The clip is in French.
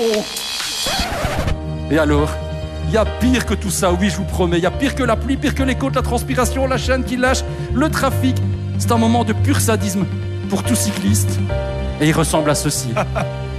Et alors, il y a pire que tout ça, oui, je vous promets. Il y a pire que la pluie, pire que les côtes, la transpiration, la chaîne qui lâche, le trafic. C'est un moment de pur sadisme pour tout cycliste. Et il ressemble à ceci.